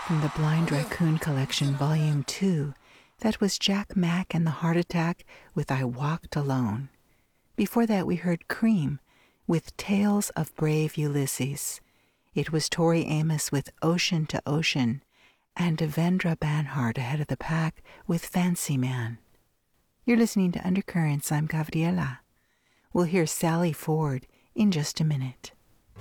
From the Blind Raccoon Collection, Volume 2, that was Jack Mack and the Heart Attack with I Walked Alone. Before that we heard Cream with Tales of Brave Ulysses. It was Tori Amos with Ocean to Ocean, and Devendra Banhart ahead of the pack with Fancy Man. You're listening to Undercurrents. I'm Gabriela. We'll hear Sally Ford in just a minute.